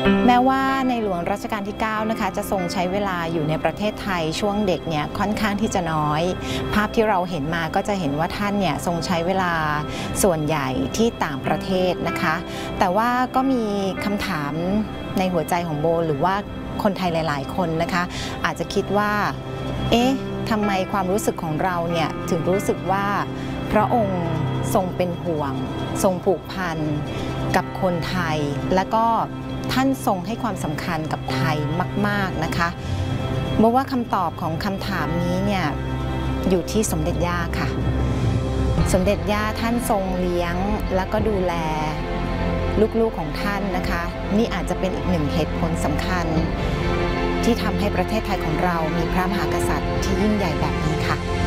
แม้ว่าในหลวงรัชกาลที่9นะคะจะทรงใช้เวลาอยู่ในประเทศไทยช่วงเด็กเนี่ยค่อนข้างที่จะน้อยภาพที่เราเห็นมาก็จะเห็นว่าท่านเนี่ยทรงใช้เวลาส่วนใหญ่ที่ต่างประเทศนะคะแต่ว่าก็มีคำถามในหัวใจของโบหรือว่าคนไทยหลายๆคนนะคะอาจจะคิดว่าเอ๊ะทำไมความรู้สึกของเราเนี่ยถึงรู้สึกว่าพระองค์ทรงเป็นห่วงทรงผูกพันกับคนไทยและก็ท่านทรงให้ความสำคัญกับไทยมากๆนะคะบอกว่าคำตอบของคำถามนี้เนี่ยอยู่ที่สมเด็จย่าค่ะสมเด็จย่าท่านทรงเลี้ยงแล้วก็ดูแลลูกๆของท่านนะคะนี่อาจจะเป็นอีกหนึ่งเหตุผลสำคัญที่ทำให้ประเทศไทยของเรามีพระมหากษัตริย์ที่ยิ่งใหญ่แบบนี้ค่ะ